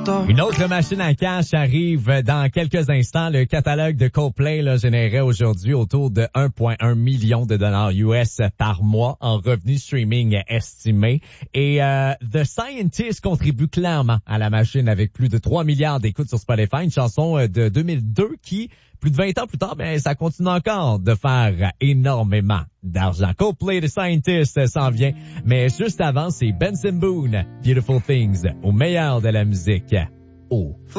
Une autre machine à cash arrive dans quelques instants. Le catalogue de Coldplay là, générait aujourd'hui autour de 1,1 million de dollars US par mois en revenus streaming estimés. Et The Scientist contribue clairement à la machine avec plus de 3 milliards d'écoutes sur Spotify. Une chanson de 2002 qui, plus de 20 ans plus tard, ben ça continue encore de faire énormément d'argent. Coldplay, The Scientist s'en vient. Mais juste avant, c'est Benson Boone, Beautiful Things, au meilleur de la musique. Oh.